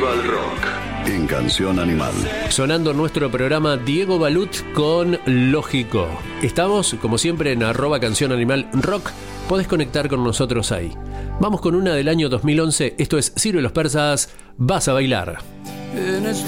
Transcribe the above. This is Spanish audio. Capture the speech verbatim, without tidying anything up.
al rock en Canción Animal. Sonando nuestro programa Diego Balut con Lógico. Estamos, como siempre, en arroba Canción Animal Rock. Podés conectar con nosotros ahí. Vamos con una del año dos mil once. Esto es Ciro y los Persas, Vas a bailar. En este